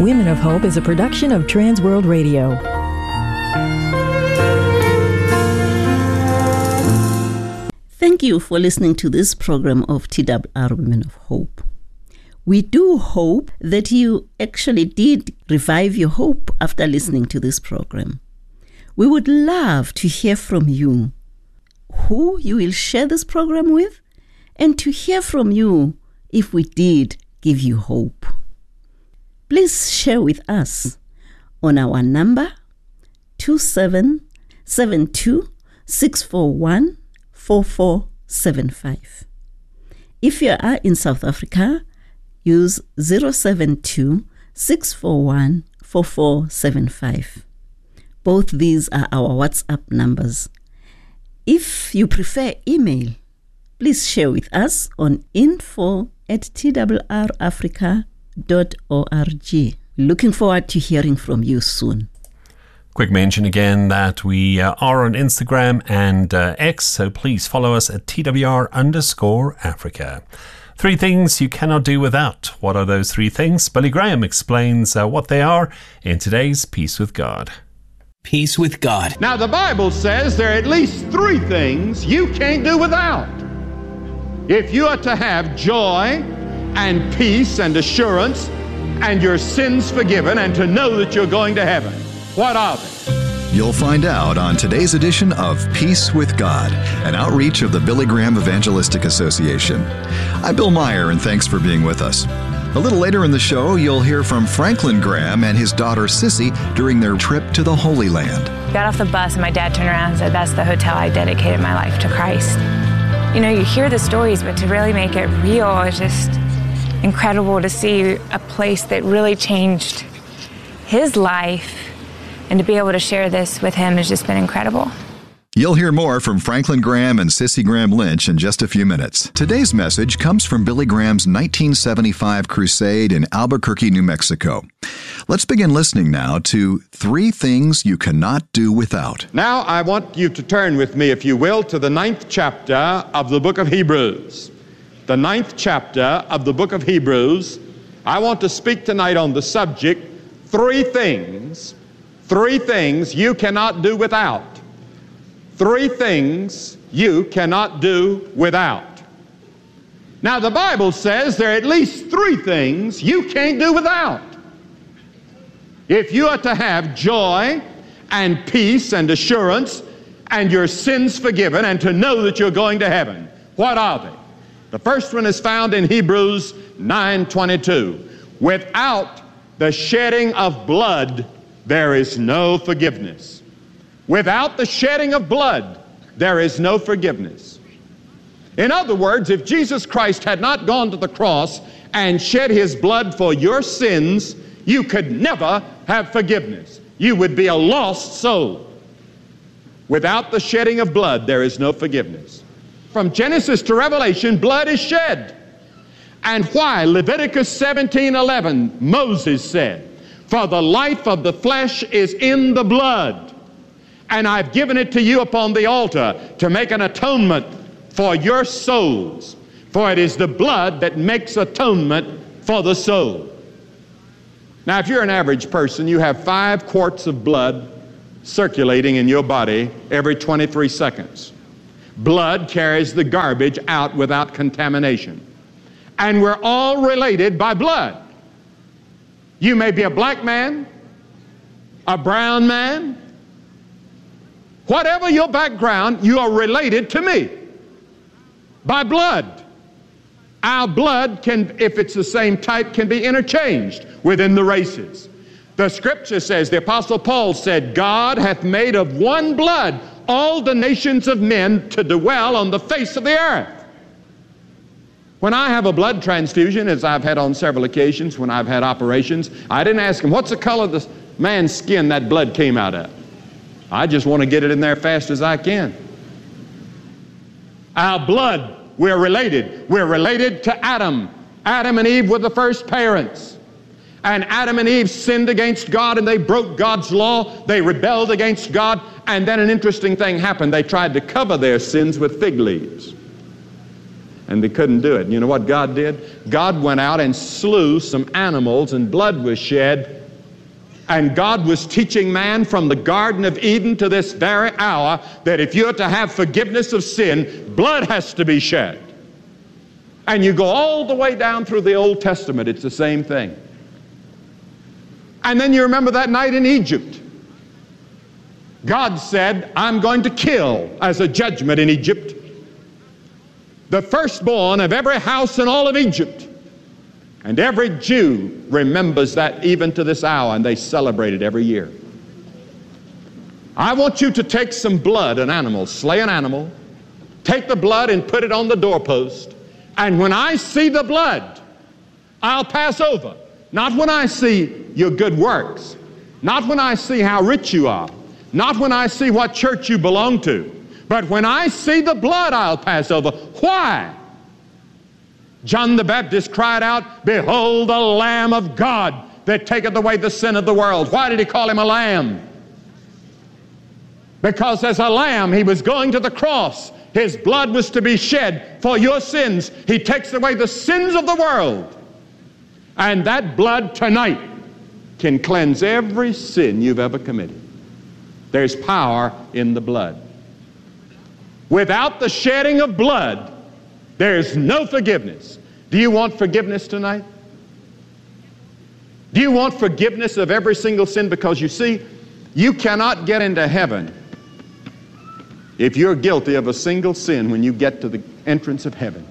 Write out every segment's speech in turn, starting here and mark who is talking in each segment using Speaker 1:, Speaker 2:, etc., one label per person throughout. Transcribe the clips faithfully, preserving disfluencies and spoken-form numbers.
Speaker 1: Women of Hope is a production of Trans World Radio.
Speaker 2: Thank you for listening to this program of T W R Women of Hope. We do hope that you actually did revive your hope after listening to this program. We would love to hear from you, who you will share this program with, and to hear from you if we did give you hope. Please share with us on our number two seven seven two, six four one, four four seven five. If you are in South Africa, use zero seven two, six four one, four four seven five. Both these are our WhatsApp numbers. If you prefer email, please share with us on info at t w r africa dot org. Looking forward to hearing from you soon.
Speaker 3: Quick mention again that we uh, are on Instagram and uh, X, so please follow us at T W R underscore Africa. Three things you cannot do without. What are those three things? Billy Graham explains uh, what they are in today's Peace with God.
Speaker 4: Peace with God.
Speaker 5: Now, the Bible says there are at least three things you can't do without. If you are to have joy and peace and assurance and your sins forgiven and to know that you're going to heaven, what are they?
Speaker 6: You'll find out on today's edition of Peace with God, an outreach of the Billy Graham Evangelistic Association. I'm Bill Meyer, and thanks for being with us. A little later in the show, you'll hear from Franklin Graham and his daughter Sissy during their trip to the Holy Land.
Speaker 7: Got off the bus and my dad turned around and said, "That's the hotel I dedicated my life to Christ." You know, you hear the stories, but to really make it real is just incredible to see a place that really changed his life, and to be able to share this with him has just been incredible.
Speaker 6: You'll hear more from Franklin Graham and Sissy Graham Lynch in just a few minutes. Today's message comes from Billy Graham's nineteen seventy-five crusade in Albuquerque, New Mexico. Let's begin listening now to Three Things You Cannot Do Without.
Speaker 5: Now, I want you to turn with me, if you will, to the ninth chapter of the book of Hebrews. The ninth chapter of the book of Hebrews. I want to speak tonight on the subject, three things, three things you cannot do without. Three things you cannot do without. Now, the Bible says there are at least three things you can't do without. If you are to have joy and peace and assurance and your sins forgiven and to know that you're going to heaven, what are they? The first one is found in Hebrews nine twenty-two. Without the shedding of blood, there is no forgiveness. Without the shedding of blood, there is no forgiveness. In other words, if Jesus Christ had not gone to the cross and shed his blood for your sins, you could never have forgiveness. You would be a lost soul. Without the shedding of blood, there is no forgiveness. From Genesis to Revelation, blood is shed. And why? Leviticus seventeen eleven, Moses said, "For the life of the flesh is in the blood, and I've given it to you upon the altar to make an atonement for your souls. For it is the blood that makes atonement for the soul." Now, if you're an average person, you have five quarts of blood circulating in your body every twenty-three seconds. Blood carries the garbage out without contamination. And we're all related by blood. You may be a black man, a brown man, whatever your background, you are related to me by blood. Our blood can, if it's the same type, can be interchanged within the races. The scripture says, the Apostle Paul said, "God hath made of one blood all the nations of men to dwell on the face of the earth." When I have a blood transfusion, as I've had on several occasions when I've had operations, I didn't ask him, "What's the color of the man's skin that blood came out of?" I just want to get it in there fast as I can. Our blood, we're related. We're related to Adam. Adam and Eve were the first parents. And Adam and Eve sinned against God, and they broke God's law. They rebelled against God. And then an interesting thing happened. They tried to cover their sins with fig leaves. And they couldn't do it. And you know what God did? God went out and slew some animals, and blood was shed. And God was teaching man from the Garden of Eden to this very hour that if you're to have forgiveness of sin, blood has to be shed. And you go all the way down through the Old Testament, it's the same thing. And then you remember that night in Egypt. God said, I'm going to kill as a judgment in Egypt the firstborn of every house in all of Egypt. And every Jew remembers that even to this hour, and they celebrate it every year. I want you to take some blood, an animal, slay an animal, take the blood and put it on the doorpost, and when I see the blood, I'll pass over. Not when I see your good works, not when I see how rich you are, not when I see what church you belong to, but when I see the blood, I'll pass over. Why? John the Baptist cried out, behold the Lamb of God that taketh away the sin of the world. Why did he call him a lamb? Because as a lamb he was going to the cross. His blood was to be shed for your sins. He takes away the sins of the world. And that blood tonight can cleanse every sin you've ever committed. There's power in the blood. Without the shedding of blood, there's no forgiveness. Do you want forgiveness tonight? Do you want forgiveness of every single sin? Because you see, you cannot get into heaven if you're guilty of a single sin when you get to the entrance of heaven.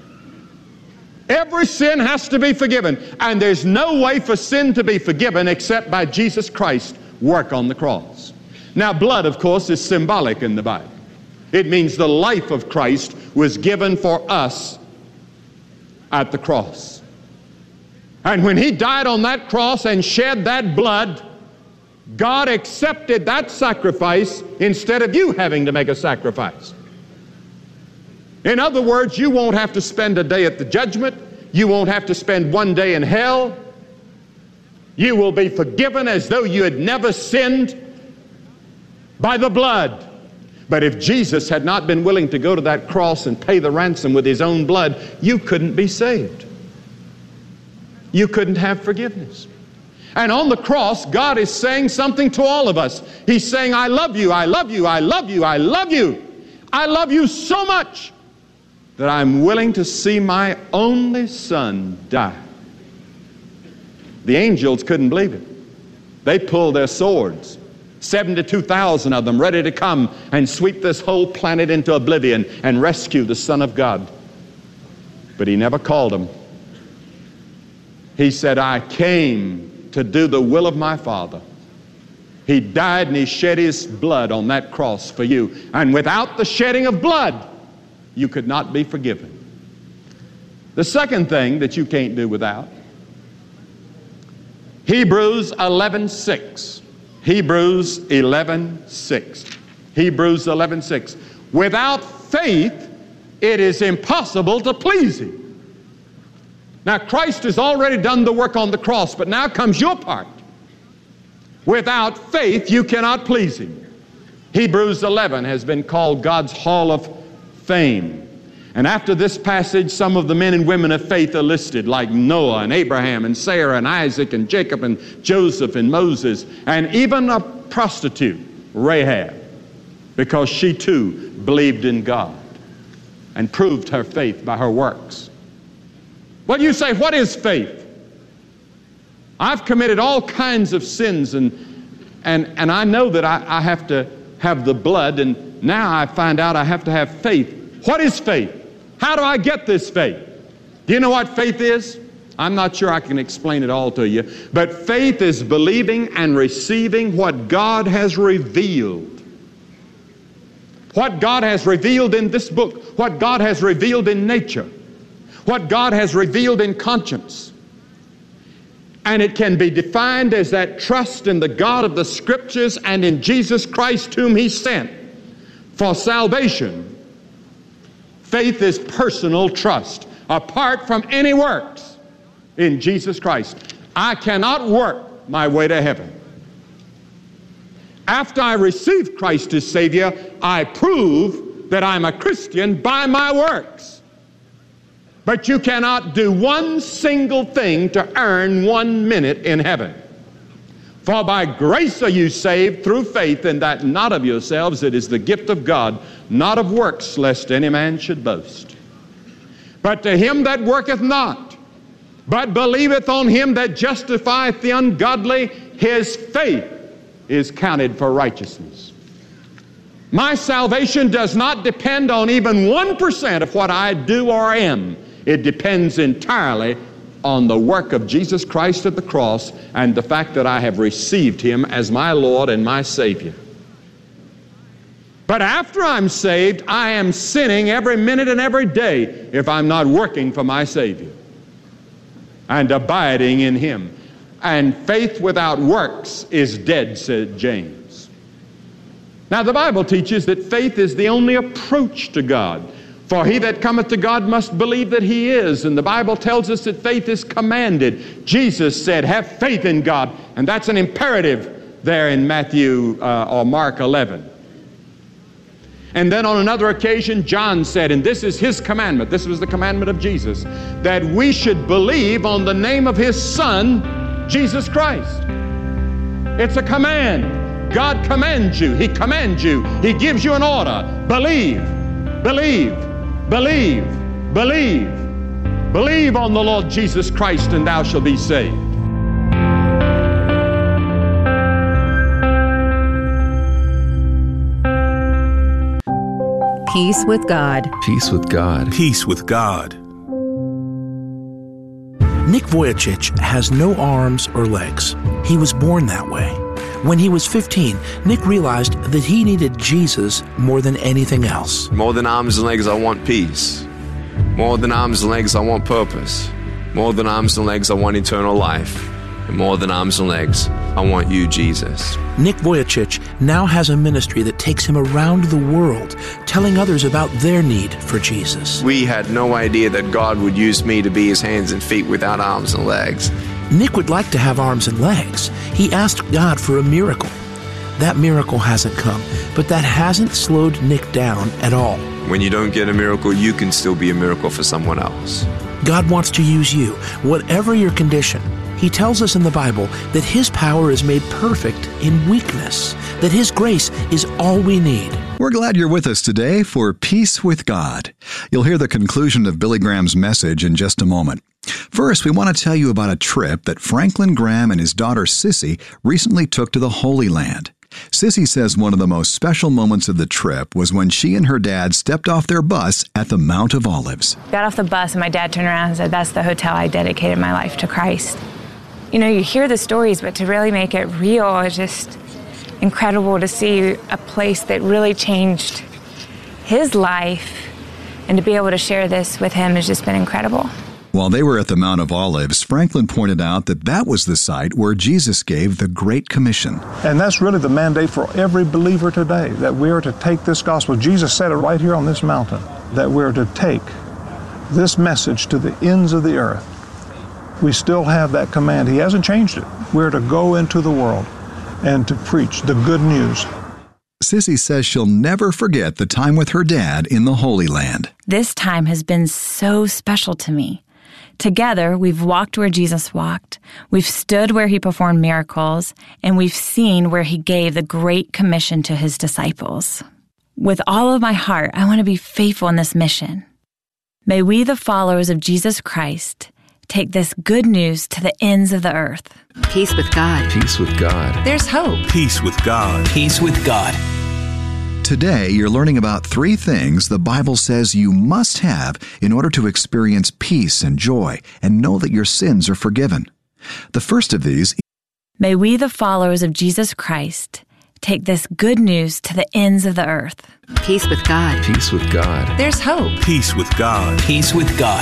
Speaker 5: Every sin has to be forgiven, and there's no way for sin to be forgiven except by Jesus Christ's work on the cross. Now, blood, of course, is symbolic in the Bible. It means the life of Christ was given for us at the cross. And when he died on that cross and shed that blood, God accepted that sacrifice instead of you having to make a sacrifice. In other words, you won't have to spend a day at the judgment. You won't have to spend one day in hell. You will be forgiven as though you had never sinned by the blood. But if Jesus had not been willing to go to that cross and pay the ransom with his own blood, you couldn't be saved. You couldn't have forgiveness. And on the cross, God is saying something to all of us. He's saying, I love you, I love you, I love you, I love you. I love you so much that I'm willing to see my only son die. The angels couldn't believe it. They pulled their swords. seventy-two thousand of them ready to come and sweep this whole planet into oblivion and rescue the Son of God. But he never called them. He said, I came to do the will of my Father. He died and he shed his blood on that cross for you. And without the shedding of blood, you could not be forgiven. The second thing that you can't do without, Hebrews eleven six. Hebrews eleven six. Hebrews eleven six. Without faith, it is impossible to please him. Now, Christ has already done the work on the cross, but now comes your part. Without faith, you cannot please him. Hebrews eleven has been called God's Hall of Fame. And after this passage, some of the men and women of faith are listed, like Noah and Abraham and Sarah and Isaac and Jacob and Joseph and Moses, and even a prostitute, Rahab, because she too believed in God and proved her faith by her works. Well, you say, what is faith? I've committed all kinds of sins, and and and I know that I, I have to have the blood, and now I find out I have to have faith. What is faith? How do I get this faith? Do you know what faith is? I'm not sure I can explain it all to you, but faith is believing and receiving what God has revealed. What God has revealed in this book, what God has revealed in nature, what God has revealed in conscience. And it can be defined as that trust in the God of the Scriptures and in Jesus Christ whom he sent for salvation. Faith is personal trust, apart from any works in Jesus Christ. I cannot work my way to heaven. After I receive Christ as Savior, I prove that I'm a Christian by my works. But you cannot do one single thing to earn one minute in heaven. For by grace are you saved through faith, and that not of yourselves, it is the gift of God, not of works, lest any man should boast. But to him that worketh not, but believeth on him that justifieth the ungodly, his faith is counted for righteousness. My salvation does not depend on even one percent of what I do or am. It depends entirely on the work of Jesus Christ at the cross and the fact that I have received him as my Lord and my Savior. But after I'm saved, I am sinning every minute and every day if I'm not working for my Savior and abiding in him. And faith without works is dead, said James. Now the Bible teaches that faith is the only approach to God. For he that cometh to God must believe that he is. And the Bible tells us that faith is commanded. Jesus said, have faith in God. And that's an imperative there in Matthew uh, or Mark eleven. And then on another occasion, John said, and this is his commandment, this was the commandment of Jesus, that we should believe on the name of his Son, Jesus Christ. It's a command. God commands you. He commands you. He gives you an order. Believe, believe, believe, believe. Believe on the Lord Jesus Christ and thou shalt be saved.
Speaker 1: Peace with God.
Speaker 8: Peace with God.
Speaker 9: Peace with God. Nick Vujicic has no arms or legs. He was born that way. When he was fifteen, Nick realized that he needed Jesus more than anything else.
Speaker 10: More than arms and legs, I want peace. More than arms and legs, I want purpose. More than arms and legs, I want eternal life. And more than arms and legs, I want you, Jesus.
Speaker 9: Nick Vujicic now has a ministry that takes him around the world, telling others about their need for Jesus.
Speaker 10: We had no idea that God would use me to be his hands and feet without arms and legs.
Speaker 9: Nick would like to have arms and legs. He asked God for a miracle. That miracle hasn't come, but that hasn't slowed Nick down at all.
Speaker 10: When you don't get a miracle, you can still be a miracle for someone else.
Speaker 9: God wants to use you, whatever your condition. He tells us in the Bible that his power is made perfect in weakness, that his grace is all we need.
Speaker 6: We're glad you're with us today for Peace with God. You'll hear the conclusion of Billy Graham's message in just a moment. First, we want to tell you about a trip that Franklin Graham and his daughter Sissy recently took to the Holy Land. Sissy says one of the most special moments of the trip was when she and her dad stepped off their bus at the Mount of Olives.
Speaker 7: Got off the bus and my dad turned around and said, that's the hotel I dedicated my life to Christ. You know, you hear the stories, but to really make it real, it's just incredible to see a place that really changed his life, and to be able to share this with him has just been incredible.
Speaker 6: While they were at the Mount of Olives, Franklin pointed out that that was the site where Jesus gave the Great Commission.
Speaker 11: And that's really the mandate for every believer today, that we are to take this gospel. Jesus said it right here on this mountain, that we're to take this message to the ends of the earth. We still have that command. He hasn't changed it. We're to go into the world and to preach the good news.
Speaker 6: Sissy says she'll never forget the time with her dad in the Holy Land.
Speaker 12: This time has been so special to me. Together, we've walked where Jesus walked, we've stood where he performed miracles, and we've seen where he gave the Great Commission to his disciples. With all of my heart, I want to be faithful in this mission. May we, the followers of Jesus Christ, take this good news to the ends of the earth.
Speaker 1: Peace with God.
Speaker 8: Peace with God.
Speaker 1: There's hope.
Speaker 9: Peace with God.
Speaker 4: Peace with God.
Speaker 6: Today, you're learning about three things the Bible says you must have in order to experience peace and joy and know that your sins are forgiven. The first of these,
Speaker 12: May we, the followers of Jesus Christ, take this good news to the ends of the earth.
Speaker 1: Peace with God.
Speaker 8: Peace with God.
Speaker 1: There's hope.
Speaker 9: Peace with God.
Speaker 4: Peace with God.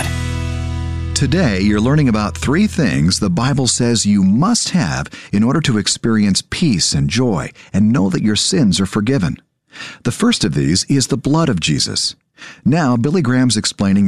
Speaker 6: Today, you're learning about three things the Bible says you must have in order to experience peace and joy and know that your sins are forgiven. The first of these is the blood of Jesus. Now, Billy Graham's explaining